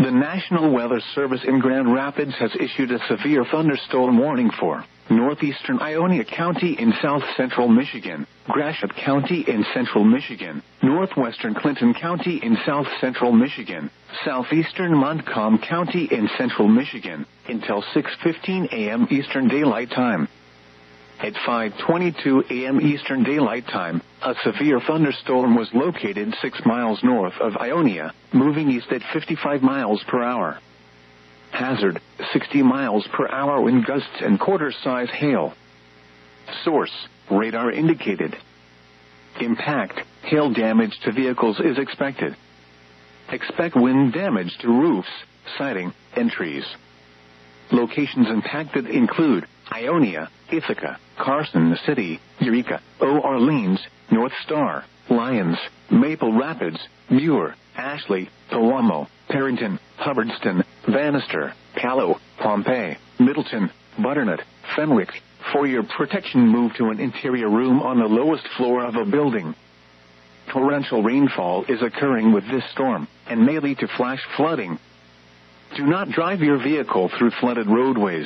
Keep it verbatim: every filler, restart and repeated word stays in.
The National Weather Service in Grand Rapids has issued a severe thunderstorm warning for northeastern Ionia County in south-central Michigan, Gratiot County in central Michigan, northwestern Clinton County in south-central Michigan, southeastern Montcalm County in central Michigan, until six fifteen a.m. Eastern Daylight Time. At five twenty-two a.m. Eastern Daylight Time, a severe thunderstorm was located six miles north of Ionia, moving east at fifty-five miles per hour. Hazard, sixty miles per hour wind gusts and quarter-size hail. Source, radar indicated. Impact, hail damage to vehicles is expected. Expect wind damage to roofs, siding, and trees. Locations impacted include Ionia, Ithaca, Carson City, Eureka, Eau Orleans, North Star, Lyons, Maple Rapids, Muir, Ashley, Pewamo, Perrington, Hubbardston, Bannister, Callow, Pompey, Middleton, Butternut, Fenwick. For your protection, move to an interior room on the lowest floor of a building. Torrential rainfall is occurring with this storm and may lead to flash flooding. Do not drive your vehicle through flooded roadways.